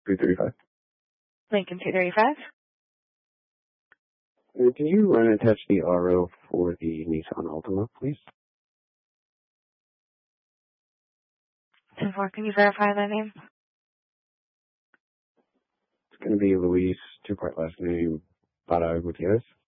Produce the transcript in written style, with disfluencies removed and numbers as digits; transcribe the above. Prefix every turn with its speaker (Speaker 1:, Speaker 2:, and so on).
Speaker 1: 335.
Speaker 2: Lincoln 235.
Speaker 1: Can you run and attach the RO for the Nissan Altima, please?
Speaker 2: 10-4, can you verify that name?
Speaker 1: It's going to be Luis, two-part last name, Para Gutierrez.